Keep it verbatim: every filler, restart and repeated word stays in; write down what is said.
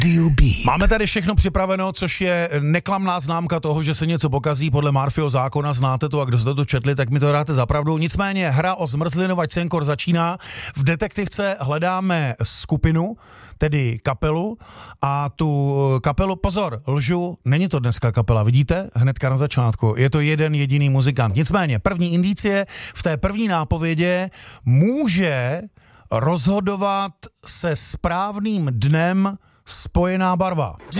Máme tady všechno připraveno, což je neklamná známka toho, že se něco pokazí podle Murphyho zákona, znáte to a kdo jste to četli, tak mi to dáte za pravdu. Nicméně hra o zmrzlinu Vaťsenkor začíná. V detektivce hledáme skupinu, tedy kapelu a tu kapelu, pozor, lžu, není to dneska kapela, vidíte? Hnedka na začátku, je to jeden jediný muzikant. Nicméně první indicie v té první nápovědě může rozhodovat se správným dnem spojená barva.